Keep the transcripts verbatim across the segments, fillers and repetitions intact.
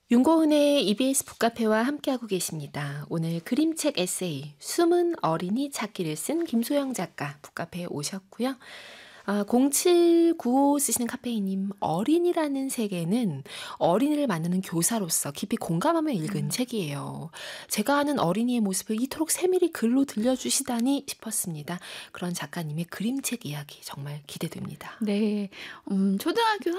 윤고은의 이비에스 북카페와 함께하고 계십니다. 오늘 그림책 에세이 숨은 어린이 찾기를 쓴 김소영 작가 북카페에 오셨고요. 아, 공칠구오 쓰시는 카페이님, 어린이라는 세계는 어린이를 만나는 교사로서 깊이 공감하며 읽은 음. 책이에요. 제가 아는 어린이의 모습을 이토록 세밀히 글로 들려주시다니 싶었습니다. 그런 작가님의 그림책 이야기 정말 기대됩니다. 네, 음, 초등학교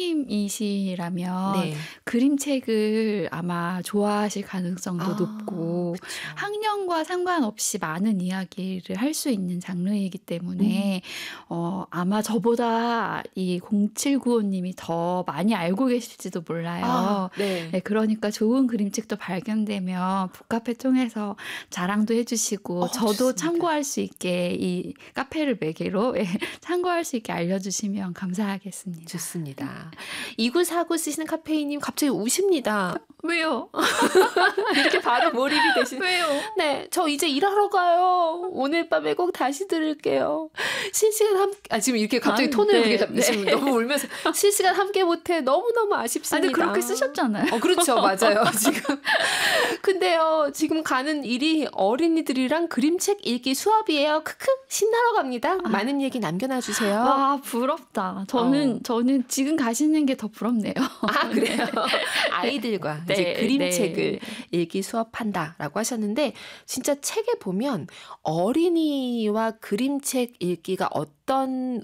선생님이시라면 네. 그림책을 아마 좋아하실 가능성도 아, 높고 그쵸. 학년과 상관없이 많은 이야기를 할 수 있는 장르이기 때문에 음. 어, 아마 저보다 이 공칠구오님이 더 많이 알고 계실지도 몰라요. 아, 네. 네, 그러니까 좋은 그림책도 발견되면 북카페 통해서 자랑도 해주시고 어, 저도 좋습니다. 참고할 수 있게 이 카페를 매개로 예, 참고할 수 있게 알려주시면 감사하겠습니다. 좋습니다. 이구사구 쓰시는 카페이님 갑자기 우십니다. 왜요? 이렇게 바로 몰입이 되신. 왜요? 네, 저 이제 일하러 가요. 오늘 밤에 꼭 다시 들을게요. 실시간 함께, 아, 지금 이렇게 갑자기 아, 톤을 네, 이렇게 잡, 네. 지금 너무 울면서 실시간 함께 못해 너무너무 아쉽습니다. 아니, 그렇게 쓰셨잖아요. 어, 그렇죠. 맞아요. 지금. 근데요, 지금 가는 일이 어린이들이랑 그림책 읽기 수업이에요. 크크, 신나러 갑니다. 아. 많은 얘기 남겨놔 주세요. 와, 부럽다. 저는, 어. 저는 지금 가시는 게 더 부럽네요. 아, 그래요? 아이들과 네, 이제 그림책을 네. 읽기 수업한다라고 하셨는데, 진짜 책에 보면 어린이와 그림책 읽기가 어떤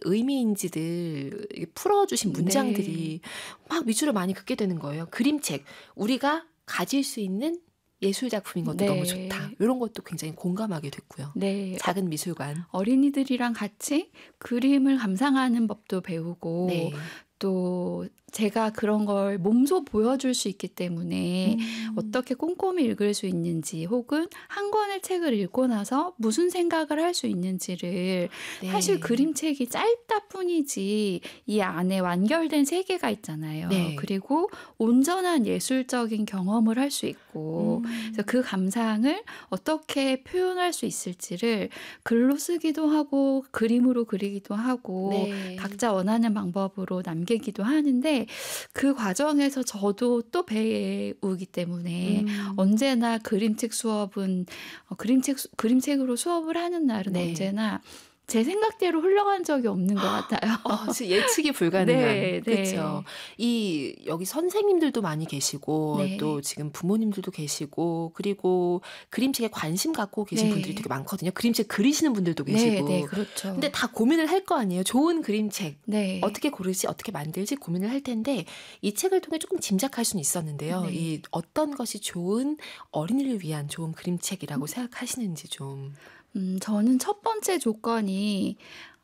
의미인지들 풀어주신 문장들이 네. 막 밑줄을 많이 긋게 되는 거예요. 그림책, 우리가 가질 수 있는 예술 작품인 것도 네. 너무 좋다. 이런 것도 굉장히 공감하게 됐고요. 네. 작은 미술관. 어린이들이랑 같이 그림을 감상하는 법도 배우고 네. 또 제가 그런 걸 몸소 보여줄 수 있기 때문에 음. 어떻게 꼼꼼히 읽을 수 있는지 혹은 한 권의 책을 읽고 나서 무슨 생각을 할 수 있는지를 네. 사실 그림책이 짧다 뿐이지 이 안에 완결된 세계가 있잖아요. 네. 그리고 온전한 예술적인 경험을 할 수 있고 음. 그래서 그 감상을 어떻게 표현할 수 있을지를 글로 쓰기도 하고 그림으로 그리기도 하고 네. 각자 원하는 방법으로 남기기도 하는데 그 과정에서 저도 또 배우기 때문에 음. 언제나 그림책 수업은 어, 그림책 수- 그림책으로 수업을 하는 날은 네. 언제나 제 생각대로 흘러간 적이 없는 것 같아요. 어, 진짜 예측이 불가능한. 네, 네. 그렇죠. 이 여기 선생님들도 많이 계시고 네. 또 지금 부모님들도 계시고 그리고 그림책에 관심 갖고 계신 네. 분들이 되게 많거든요. 그림책 그리시는 분들도 계시고. 네, 네, 그렇죠. 근데 다 고민을 할 거 아니에요. 좋은 그림책. 네. 어떻게 고르지, 어떻게 만들지 고민을 할 텐데 이 책을 통해 조금 짐작할 수는 있었는데요. 네. 이 어떤 것이 좋은 어린이를 위한 좋은 그림책이라고 생각하시는지 좀. 음, 저는 첫 번째 조건이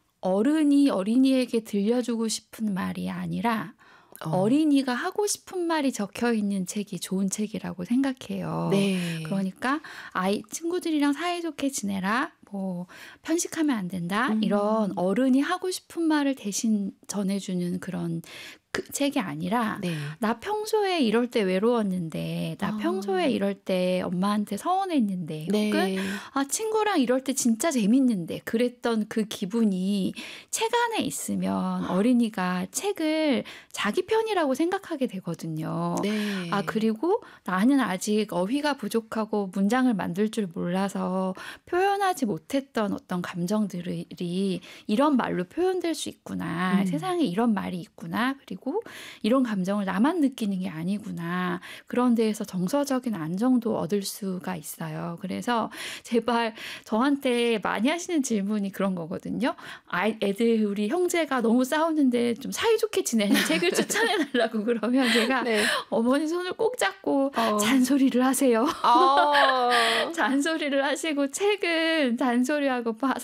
어른이 어린이에게 들려주고 싶은 말이 아니라 어. 어린이가 하고 싶은 말이 적혀 있는 책이 좋은 책이라고 생각해요. 네. 그러니까 아이 친구들이랑 사이좋게 지내라. 뭐 편식하면 안 된다. 음. 이런 어른이 하고 싶은 말을 대신 전해주는 그런 그 책이 아니라 네. 나 평소에 이럴 때 외로웠는데 나 아. 평소에 이럴 때 엄마한테 서운했는데 네. 혹은 아 친구랑 이럴 때 진짜 재밌는데 그랬던 그 기분이 책 안에 있으면 어린이가 책을 자기 편이라고 생각하게 되거든요. 네. 아 그리고 나는 아직 어휘가 부족하고 문장을 만들 줄 몰라서 표현하지 못했던 어떤 감정들이 이런 말로 표현될 수 있구나. 음. 세상에 이런 말이 있구나. 그리고 이런 감정을 나만 느끼는 게 아니구나. 그런 데에서 정서적인 안정도 얻을 수가 있어요. 그래서 제발 저한테 많이 하시는 질문이 그런 거거든요. 아이, 애들 우리 형제가 너무 싸우는데 좀 사이좋게 지내는 책을 추천해 달라고 그러면 제가 네. 어머니 손을 꼭 잡고 어. 잔소리를 하세요. 어. 잔소리를 하시고 책은 잔소리하고